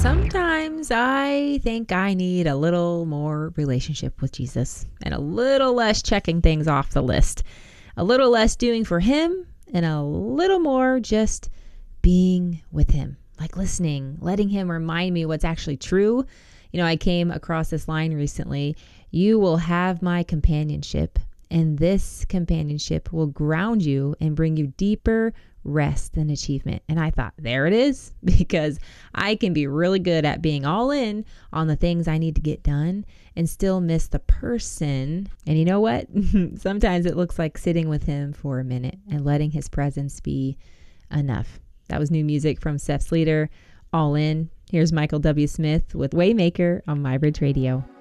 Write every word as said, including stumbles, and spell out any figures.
Sometimes I think I need a little more relationship with Jesus and a little less checking things off the list, a little less doing for him and a little more just being with him, like listening, letting him remind me what's actually true. You know, I came across this line recently: you will have my companionship, and this companionship will ground you and bring you deeper rest and achievement. And I thought, there it is, because I can be really good at being all in on the things I need to get done and still miss the person. And you know what? Sometimes it looks like sitting with him for a minute and letting his presence be enough. That was new music from Seth Sleater, All In. Here's Michael W. Smith with Waymaker on MyBridge Radio.